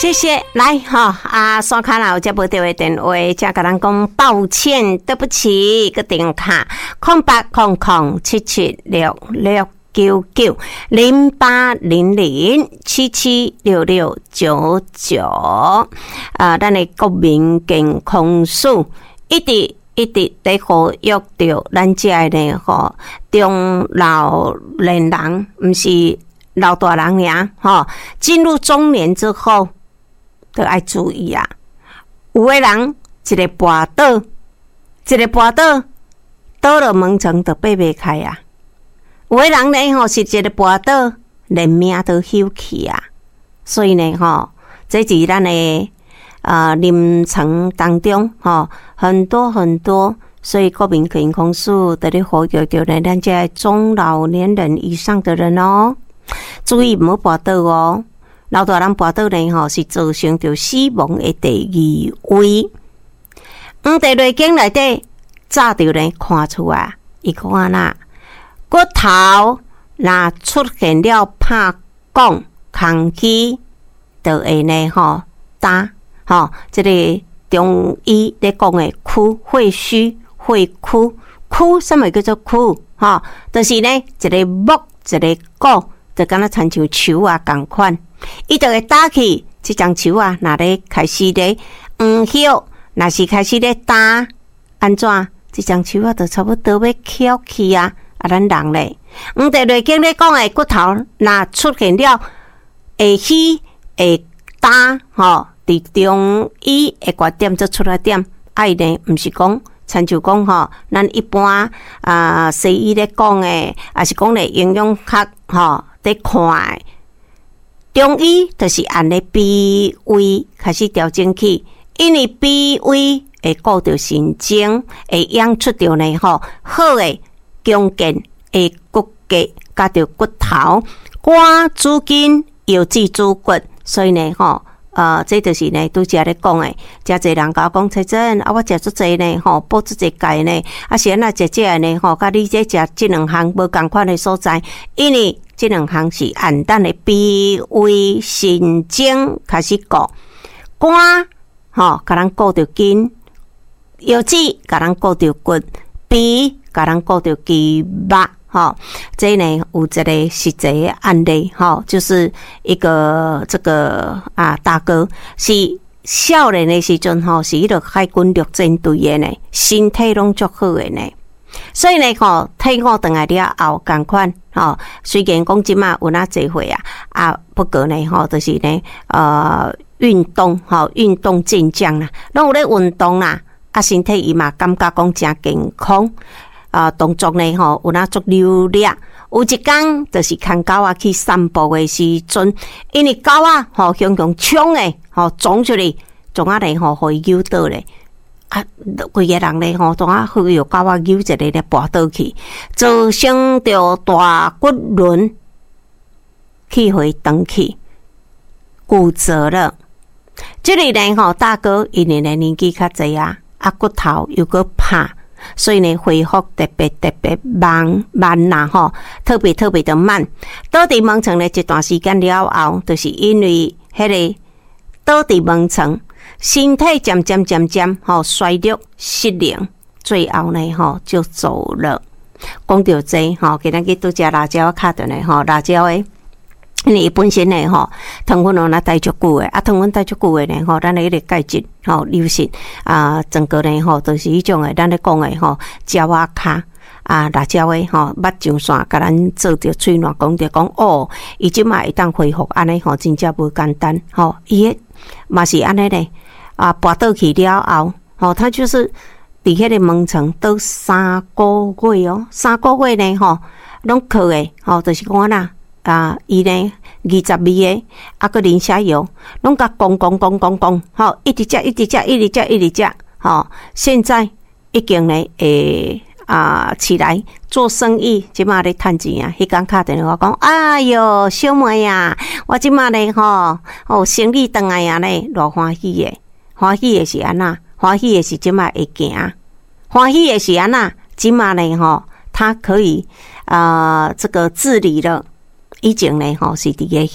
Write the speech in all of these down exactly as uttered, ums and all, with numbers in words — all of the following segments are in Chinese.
谢谢，来哈啊，刷卡了，我接不到的电话，再跟咱讲抱歉，对不起，个电卡空八空空七七六六九九零八零零七七六六九九啊，咱的国民健康署一直一直在呼吁着咱这的吼中老年人，不是老大人呀，吼，进入中年之后。都要注意啊！有的人一个跋倒，一个跋倒，倒了门床就爬不开啊！有的人呢吼是一个跋倒，连命都休去啊！所以呢吼，这是咱的呃临床当中吼很多很多，所以国民健康署在咧呼吁着呢，咱这中老年人以上的人哦，注意唔好跋倒哦。老大人跋倒呢吼，是造成着死亡的第二位。黄帝内经内底早就呢看出来，伊讲啊啦，骨头若出现了拍讲空气，就会呢吼打吼，这个中医咧讲的枯肺虚肺枯枯，什么叫做枯？吼，就是呢一个木一个骨，就敢若亲像树啊共款。伊就会打起，这张树啊，若咧开始咧黄叶，若是开始咧打，安怎？这张树啊，就差不多要翘起啊！啊，咱人咧，黄帝内经咧讲的骨头，若出现了会起会打，吼，伫中医的观点则出来点，爱呢，毋是讲。亲像讲吼，咱一般啊、呃、西医咧讲诶，也是讲咧营养学吼咧看诶。中医就是按咧脾胃开始调整起，因为脾胃会顾着神经，会养出着呢吼好诶强健诶骨骼，加着骨头、肝、主筋、腰子、主骨，所以呢吼。呃，这就是呢，拄则咧讲诶，诚侪人甲我讲，彩珍啊，我食足侪呢，吼，补足侪钙呢，啊，是安那食这呢，吼，甲你这食这两项无共款诶所在，因为这两项是按咱诶脾胃神经开始顾，肝吼，甲咱顾着筋，腰子甲咱顾着骨，脾甲咱顾着肌肉。好，这呢有一个实际的案例，哈，就是一个这个啊大哥是少年的时阵，哈，是迄个海军陆战队的呢，身体拢足好的呢，所以呢，吼，退伍回来了后，同款，吼，虽然讲即马有那侪岁啊，啊，不过呢，吼，就是呢，呃，运动，吼，运动健将啦，拢有咧运动啦，啊，身体伊嘛感觉讲真健康。啊，动作呢吼，有那足流利。有一天就是牵狗仔去散步的时阵，因为狗仔吼向向冲诶，吼撞出去，撞啊咧吼，互伊扭倒咧。啊，规个人咧吼，撞啊互有狗仔扭一个咧跋倒去，造成着大骨轮去回断去，骨折了。这里呢吼，大哥因为呢年纪较济啊，啊骨头又个怕。所以呢，恢复特别特别慢慢啦吼，特别特别的慢。倒伫门床呢一段时间了后，就是因为迄个倒伫门床，身体渐渐渐渐吼衰弱失灵，最后呢吼就走了。讲到这吼，今日去拄只辣椒卡顿呢吼，辣椒诶。因为本身呢吼，糖分哦，那带足久诶，啊，糖分带足久诶呢吼，咱诶迄个钙质吼流失啊，整个呢吼都、就是迄种诶，咱咧讲诶吼，椒啊卡啊，辣椒诶吼，捌上线，甲咱做着喙暖，讲着讲哦，伊即马会当恢复安尼吼，真正无简单吼，伊诶嘛是安尼咧啊，跋倒去了后，吼，他就是伫迄个门床倒三个月哦，三个月呢吼，拢靠诶吼，就是讲啦。啊，伊呢二十味诶，啊个磷虾油，拢甲讲讲讲讲讲，吼，一直食，一直食，一直食，一直食，吼。现在已经呢，诶啊起来做生意，即马咧趁钱啊。迄天敲电话讲，哎哟，小妹啊，我即马咧吼，哦生意转来啊咧，偌欢喜诶，欢喜诶是安那？欢喜诶是即马会行，欢喜诶是安那？即马咧吼，他可以啊、呃、这个治理了。以前呢吼是伫个遐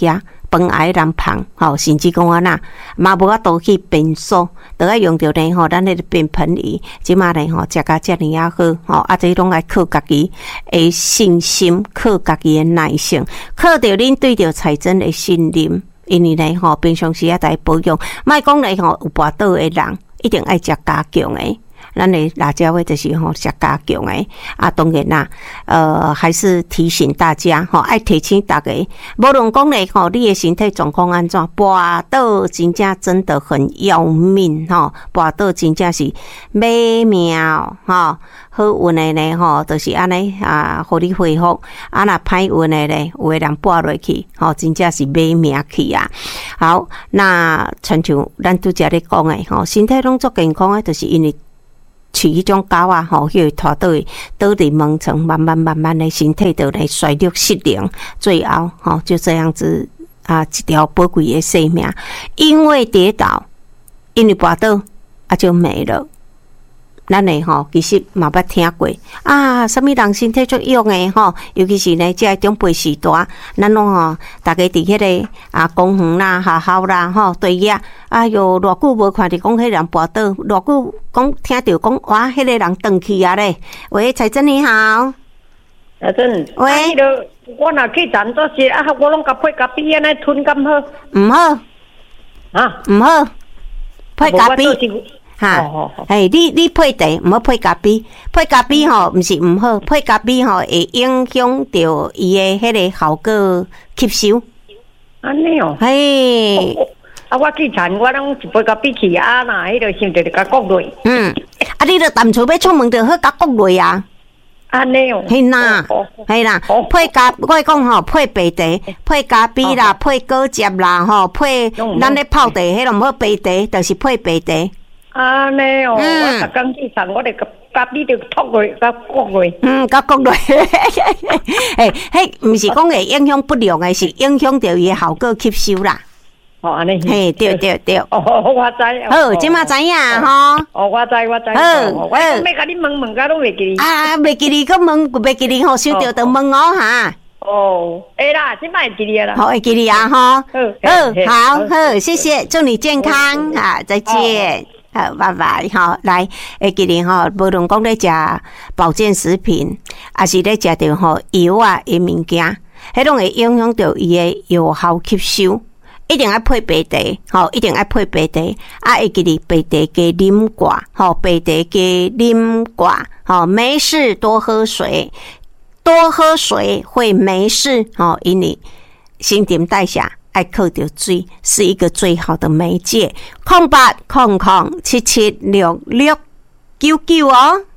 肠癌人胖，吼，甚至讲安那，嘛无法度去便所，都要用着呢吼，咱迄个便盆仪，即马呢吼，食甲遮尔啊好，吼，啊，这拢爱靠家己的信心，靠家己的耐性，靠着恁对着彩针的信任，因为呢吼，平常时啊在保养，莫讲呢吼，有跋倒的人一定爱食加强的。咱的辣椒味就是吼食加强诶，啊，当然啦，呃，还是提醒大家吼，爱提醒大家，无论讲咧吼，你的身体状况安怎，跋倒真正真的很要命吼，跋倒真正是买命吼，好运的呢吼，就是安尼啊，互你恢复，啊若歹运的咧，有诶人跋落去，吼，真正是买命去啊。好，那亲像咱拄则咧讲诶吼，身体拢足健康诶，就是因为饲迄种狗啊，吼，迄个拖倒去倒伫门床，慢慢慢慢的身体就来衰弱失灵，最后吼就这样子啊，一条宝贵的生命，因为跌倒，因为跋倒啊就没了。咱诶吼，其实嘛捌听过啊，什么人身体足用诶吼，尤其是呢，这长辈时代，咱拢吼，大家伫迄个啊公园啦、学校啦吼，对呀，哎哟，偌久无看着讲迄人跋倒，偌久讲听着讲哇，迄个人转去啊咧。喂，彩珍你好， 彩珍， 喂， 我若去站做事啊，我拢甲配咖啡安尼吞咁好， 唔好啊， 唔好，配咖啡。哈， 哦哦、 哎，你你配茶，唔好配咖啡。配咖啡吼，毋是唔好，配咖啡吼会影响到伊的迄个效果吸收。 安尼哦， 嘿， 哦哦、啊，我去田，我拢一杯咖啡去啊，那迄个先着甲国落。 嗯，啊，你着淡厝要出门着好甲国落啊。 安尼哦， 嘿啦，嘿啦，配咖，我讲吼，配白茶，配咖啡啦，配果汁啦，吼，配咱咧泡茶，迄个唔好白茶，就是配白茶。 安尼哦，我逐工去上，我哋个咖啡就脱落，甲国落。 嗯，甲国落。诶，迄毋是讲会影响不良诶，是影响到伊诶效果吸收啦。 哦，安尼。 嘿，对对对。 哦，我知。 好，即马知影吼。 哦，我知我知。 好， 我要甲你问问，甲拢袂记哩。 啊，袂记哩，佮问，袂记哩吼，想着就问哦哈。 哦，会啦，即摆会记哩啦。 好，会记哩啊，吼。好，好，好，谢谢，祝你健康啊，再见。好，拜拜，好，来，会记哩吼，无论讲咧食保健食品，还是咧食着吼药啊诶物件，迄拢会影响到伊诶有效吸收。一定要配白茶，吼，一定要配白茶，啊，会记哩白茶加啉寡，吼，白茶加啉寡，吼，没事多喝水，多喝水会没事，吼，因为新陈代谢。爱靠着水是一个最好的媒介，空八空空七七六六九九哦。